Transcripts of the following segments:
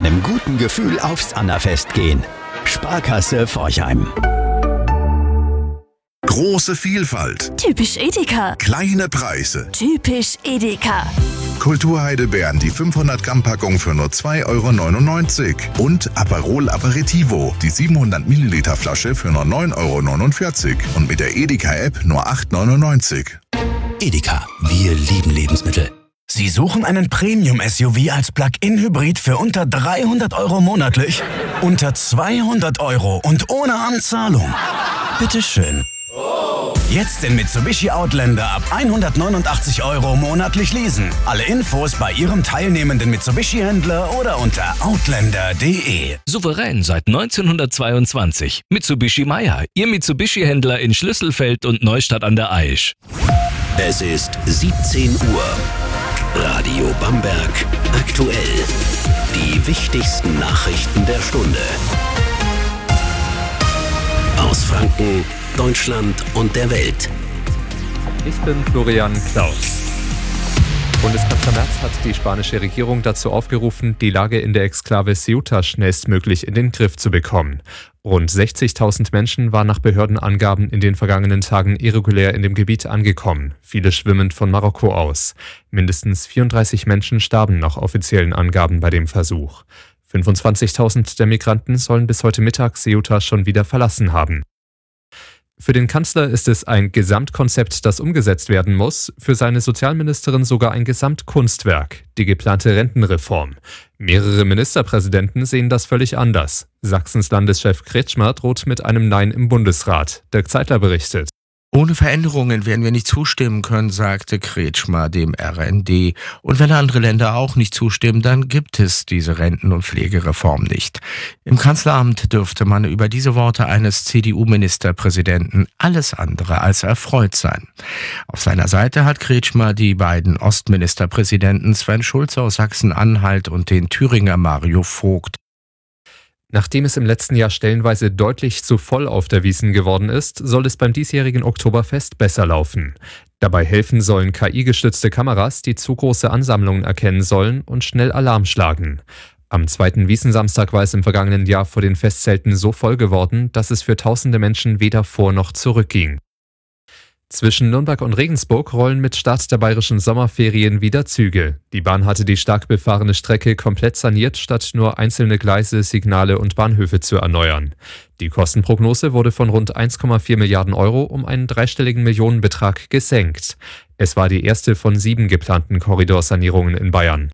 einem guten Gefühl aufs Annafest gehen. Sparkasse Forchheim. Große Vielfalt. Typisch Edeka. Kleine Preise. Typisch Edeka. Kulturheidelbeeren, die 500 Gramm Packung für nur 2,99 € und Aperol Aperitivo, die 700 Milliliter Flasche für nur 9,49 € und mit der Edeka-App nur 8,99 €. Edeka, wir lieben Lebensmittel. Sie suchen einen Premium-SUV als Plug-in-Hybrid für unter 300 € monatlich? Unter 200 € und ohne Anzahlung? Bitteschön. Jetzt den Mitsubishi Outlander ab 189 € monatlich leasen. Alle Infos bei Ihrem teilnehmenden Mitsubishi-Händler oder unter outlander.de. Souverän seit 1922. Mitsubishi Meyer, Ihr Mitsubishi-Händler in Schlüsselfeld und Neustadt an der Aisch. Es ist 17 Uhr. Radio Bamberg aktuell. Die wichtigsten Nachrichten der Stunde. Aus Franken, Deutschland und der Welt. Ich bin Florian Klaus. Bundeskanzler Merz hat die spanische Regierung dazu aufgerufen, die Lage in der Exklave Ceuta schnellstmöglich in den Griff zu bekommen. Rund 60.000 Menschen waren nach Behördenangaben in den vergangenen Tagen irregulär in dem Gebiet angekommen, viele schwimmend von Marokko aus. Mindestens 34 Menschen starben nach offiziellen Angaben bei dem Versuch. 25.000 der Migranten sollen bis heute Mittag Ceuta schon wieder verlassen haben. Für den Kanzler ist es ein Gesamtkonzept, das umgesetzt werden muss, für seine Sozialministerin sogar ein Gesamtkunstwerk, die geplante Rentenreform. Mehrere Ministerpräsidenten sehen das völlig anders. Sachsens Landeschef Kretschmer droht mit einem Nein im Bundesrat. Dirk Zeitler berichtet. Ohne Veränderungen werden wir nicht zustimmen können, sagte Kretschmer dem RND. Und wenn andere Länder auch nicht zustimmen, dann gibt es diese Renten- und Pflegereform nicht. Im Kanzleramt dürfte man über diese Worte eines CDU-Ministerpräsidenten alles andere als erfreut sein. Auf seiner Seite hat Kretschmer die beiden Ostministerpräsidenten Sven Schulze aus Sachsen-Anhalt und den Thüringer Mario Vogt. Nachdem es im letzten Jahr stellenweise deutlich zu voll auf der Wiesn geworden ist, soll es beim diesjährigen Oktoberfest besser laufen. Dabei helfen sollen KI-gestützte Kameras, die zu große Ansammlungen erkennen sollen und schnell Alarm schlagen. Am zweiten Wiesnsamstag war es im vergangenen Jahr vor den Festzelten so voll geworden, dass es für tausende Menschen weder vor noch zurück ging. Zwischen Nürnberg und Regensburg rollen mit Start der bayerischen Sommerferien wieder Züge. Die Bahn hatte die stark befahrene Strecke komplett saniert, statt nur einzelne Gleise, Signale und Bahnhöfe zu erneuern. Die Kostenprognose wurde von rund 1,4 Milliarden € um einen dreistelligen Millionenbetrag gesenkt. Es war die erste von 7 geplanten Korridorsanierungen in Bayern.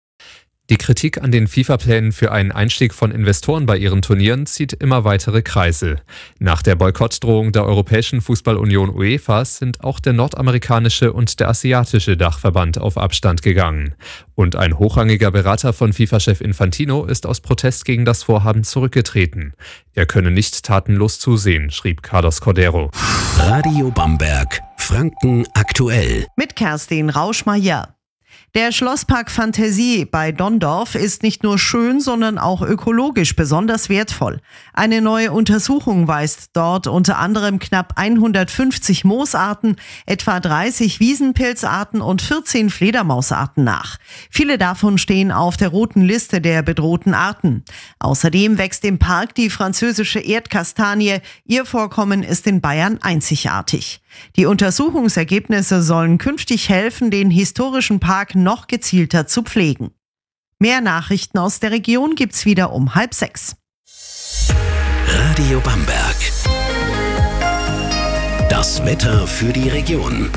Die Kritik an den FIFA-Plänen für einen Einstieg von Investoren bei ihren Turnieren zieht immer weitere Kreise. Nach der Boykottdrohung der Europäischen Fußballunion UEFA sind auch der nordamerikanische und der asiatische Dachverband auf Abstand gegangen. Und ein hochrangiger Berater von FIFA-Chef Infantino ist aus Protest gegen das Vorhaben zurückgetreten. Er könne nicht tatenlos zusehen, schrieb Carlos Cordero. Radio Bamberg, Franken aktuell. Mit Kerstin Rauschmeier. Der Schlosspark Fantasie bei Donndorf ist nicht nur schön, sondern auch ökologisch besonders wertvoll. Eine neue Untersuchung weist dort unter anderem knapp 150 Moosarten, etwa 30 Wiesenpilzarten und 14 Fledermausarten nach. Viele davon stehen auf der roten Liste der bedrohten Arten. Außerdem wächst im Park die französische Erdkastanie. Ihr Vorkommen ist in Bayern einzigartig. Die Untersuchungsergebnisse sollen künftig helfen, den historischen Park noch gezielter zu pflegen. Mehr Nachrichten aus der Region gibt's wieder um 5:30. Radio Bamberg. Das Wetter für die Region.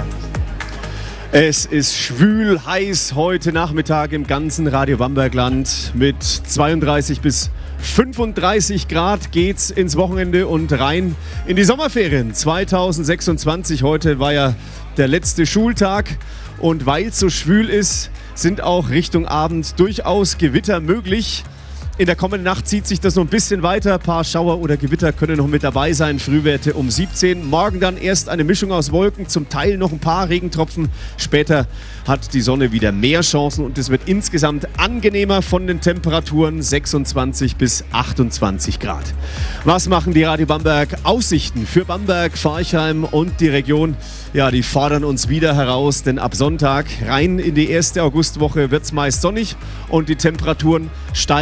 Es ist schwül heiß heute Nachmittag im ganzen Radio Bambergland. Mit 32 bis 35 Grad geht's ins Wochenende und rein in die Sommerferien 2026. Heute war ja der letzte Schultag und weil es so schwül ist, sind auch Richtung Abend durchaus Gewitter möglich. In der kommenden Nacht zieht sich das noch ein bisschen weiter. Ein paar Schauer oder Gewitter können noch mit dabei sein. Frühwerte um 17. Morgen dann erst eine Mischung aus Wolken, zum Teil noch ein paar Regentropfen. Später hat die Sonne wieder mehr Chancen und es wird insgesamt angenehmer von den Temperaturen 26 bis 28 Grad. Was machen die Radio Bamberg Aussichten für Bamberg, Forchheim und die Region? Ja, die fordern uns wieder heraus, denn ab Sonntag rein in die erste Augustwoche wird es meist sonnig und die Temperaturen steigen